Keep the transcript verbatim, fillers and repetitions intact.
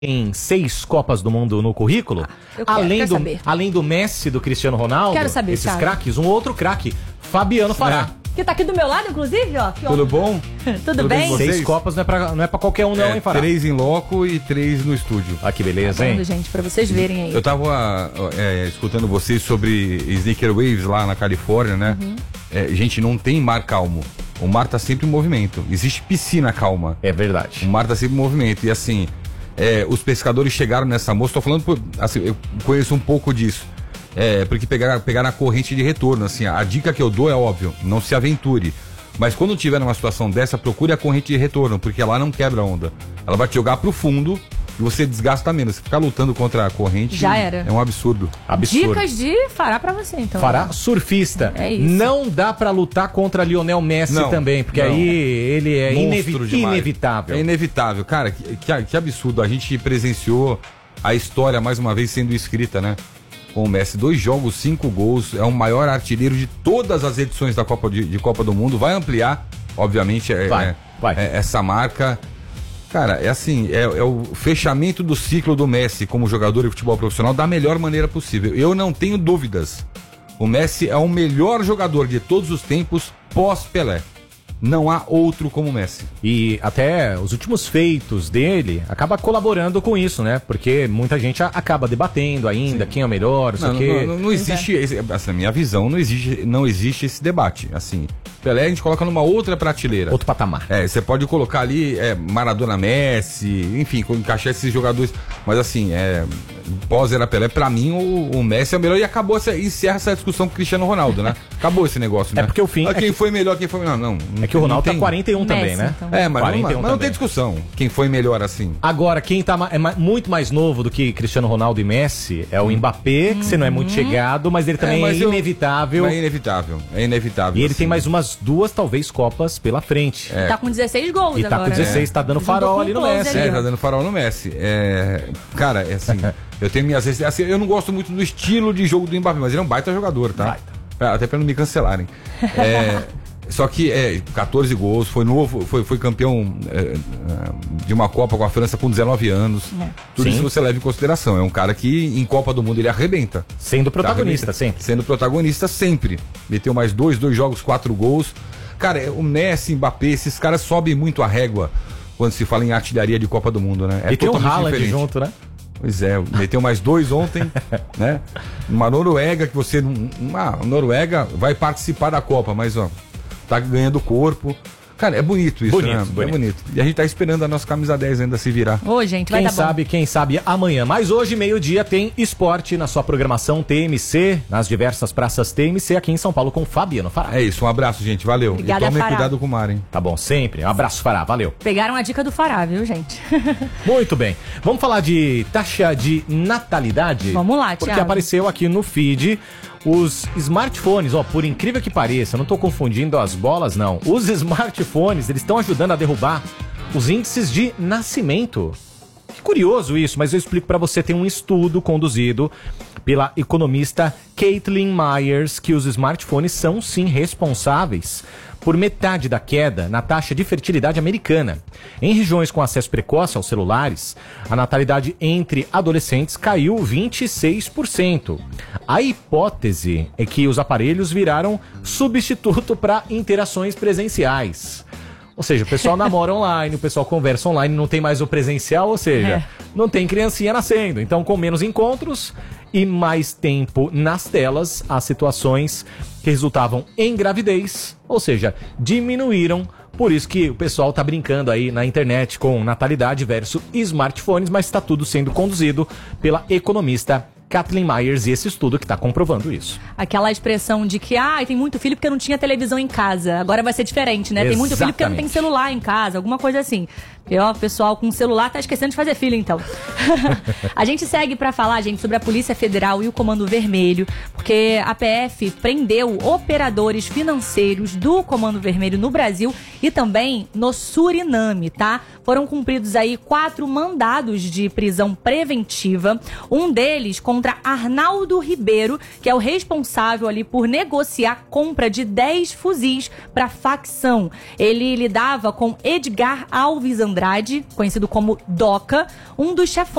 Tem seis Copas do Mundo no currículo, eu quero, além, quero do, saber. além do Messi, do Cristiano Ronaldo, Quero saber, esses Thiago. craques, um outro craque, Fabiano Fará. Que tá aqui do meu lado, inclusive, ó. Que Tudo bom? Tudo, Tudo bem? bem com vocês? Seis Copas não é pra, não é pra qualquer um não, É, hein, Fará? três em loco e três no estúdio. Ah, que beleza, hein? Vendo, gente, pra vocês verem aí. Eu tava é, escutando vocês sobre Sneaker Waves lá na Califórnia, né? Uhum. É, gente, não tem mar calmo. O mar tá sempre em movimento. Existe piscina calma. É verdade. O mar tá sempre em movimento. E assim, é, os pescadores chegaram nessa moça. Tô falando, por, assim, eu conheço um pouco disso. É, porque pegar, pegar na corrente de retorno. Assim, a dica que eu dou é óbvio, não se aventure. Mas quando tiver numa situação dessa, procure a corrente de retorno, porque lá não quebra onda. Ela vai te jogar pro fundo e você desgasta menos. Você ficar lutando contra a corrente Já era. é um absurdo. Absurdo. Dicas de Fará pra você, então. Fará surfista. É isso. Não dá pra lutar contra Lionel Messi Não, também, porque não. aí ele é inevi Monstro demais. inevitável. É inevitável. Cara, que, que, que absurdo. A gente presenciou a história mais uma vez sendo escrita, né? Com o Messi, dois jogos, cinco gols, é o maior artilheiro de todas as edições da Copa de, de Copa do Mundo. Vai ampliar, obviamente, é, Vai, é, vai. é, essa marca. Cara, é assim, é, é o fechamento do ciclo do Messi como jogador de futebol profissional da melhor maneira possível. Eu não tenho dúvidas. O Messi é o melhor jogador de todos os tempos pós-Pelé. Não há outro como o Messi. E até os últimos feitos dele acaba colaborando com isso, né? Porque muita gente a- acaba debatendo ainda quem é o melhor, não sei Não, o quê. não, não, não existe, esse, assim, na minha visão, não existe, não existe esse debate. Assim, Pelé a gente coloca numa outra prateleira. Outro patamar. É, você pode colocar ali é, Maradona, Messi, enfim, encaixar esses jogadores. Mas assim, é, pós-era Pelé, pra mim o, o Messi é o melhor e acabou, essa, encerra essa discussão com o Cristiano Ronaldo, né? Acabou esse negócio, né? É porque o fim Ah, é quem que- foi melhor, quem foi melhor. Não, não É que o Ronaldo não tá quarenta e um também, Messi, né? então. É, mas, quarenta e um não, mas não também. tem discussão. Quem foi melhor assim? Agora, quem tá ma- é ma- muito mais novo do que Cristiano Ronaldo e Messi é o Mbappé, que você não é muito chegado, mas ele também é, mas eu- inevitável. É inevitável, é inevitável. E ele assim. tem mais umas duas, talvez, Copas pela frente. É. Tá com dezesseis gols E tá agora. com dezesseis, tá dando farol com ali no close Messi. ali. É, tá dando farol no Messi. É, cara, é assim, eu tenho minhas vezes. Assim, eu não gosto muito do estilo de jogo do Mbappé, mas ele é um baita jogador, tá? Baita. É, até pra não me cancelarem. É, só que é, quatorze gols, foi novo, foi, foi campeão é, é, de uma Copa com a França com dezenove anos. É. Tudo Sim. isso você leva em consideração. É um cara que em Copa do Mundo ele arrebenta. Sendo Tá protagonista arrebenta. sempre. Sendo protagonista sempre. Meteu mais dois, dois jogos, quatro gols. Cara, é, o Messi, Mbappé, esses caras sobem muito a régua quando se fala em artilharia de Copa do Mundo, né? É e tem o totalmente Haaland diferente. junto, né? Pois é, meteu mais dois ontem, né? Uma Noruega que você. Uma Noruega vai participar da Copa, mas ó, tá ganhando corpo. Cara, é bonito isso, Bonito, né? bonito. É bonito. E a gente tá esperando a nossa camisa dez ainda se virar. Ô, gente, vai Quem dar bom. sabe, quem sabe amanhã. Mas hoje, meio-dia, tem esporte na sua programação T M C, nas diversas praças T M C aqui em São Paulo com Fabiano Fará. É isso, um abraço, gente. Valeu. Obrigada, e tomem Fará. cuidado com o mar, hein? Tá bom, sempre. Um abraço, Fará. Valeu. Pegaram a dica do Fará, viu, gente? Muito bem. Vamos falar de taxa de natalidade? Vamos lá, Porque Thiago. apareceu aqui no feed os smartphones, ó, por incrível que pareça, eu não tô confundindo as bolas, não. Os smartphones, eles estão ajudando a derrubar os índices de nascimento. Que curioso isso, mas eu explico pra você. Tem um estudo conduzido pela economista Caitlin Myers que os smartphones são sim responsáveis por metade da queda na taxa de fertilidade americana. Em regiões com acesso precoce aos celulares, a natalidade entre adolescentes caiu vinte e seis por cento. A hipótese é que os aparelhos viraram substituto para interações presenciais. Ou seja, o pessoal namora online, o pessoal conversa online, não tem mais o presencial, ou seja, É. não tem criancinha nascendo. Então, com menos encontros e mais tempo nas telas, as situações que resultavam em gravidez, ou seja, diminuíram. Por isso que o pessoal tá brincando aí na internet com natalidade versus smartphones, mas está tudo sendo conduzido pela economista Kathleen Myers e esse estudo que está comprovando isso. Aquela expressão de que, ah, tem muito filho porque não tinha televisão em casa. Agora vai ser diferente, né? Tem muito filho porque não tem Exatamente. celular em casa, alguma coisa assim. Porque, ó, o pessoal com celular tá esquecendo de fazer filho, então. A gente segue pra falar, gente, sobre a Polícia Federal e o Comando Vermelho, porque a P F prendeu operadores financeiros do Comando Vermelho no Brasil e também no Suriname, tá? Foram cumpridos aí quatro mandados de prisão preventiva, um deles contra Arnaldo Ribeiro, que é o responsável ali por negociar a compra de dez fuzis para facção. Ele lidava com Edgar Alves Andrade, conhecido como Doca, um dos chefões